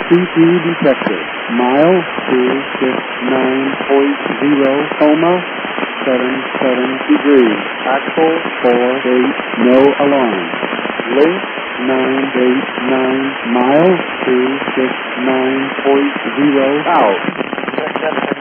C2 detected. Mile 269.0, coma, 77 degrees. Axle 48, no alarm. Link 989, mile 269.0 out.